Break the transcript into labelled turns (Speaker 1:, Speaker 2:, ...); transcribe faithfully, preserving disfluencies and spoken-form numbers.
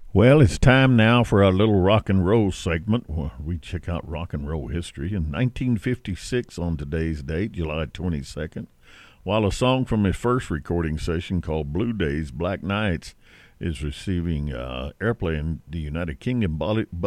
Speaker 1: Well, it's time now for our little rock and roll segment where we check out rock and roll history. In nineteen fifty-six, on today's date, July twenty-second, while a song from his first recording session called Blue Days, Black Nights is receiving uh, airplay in the United Kingdom,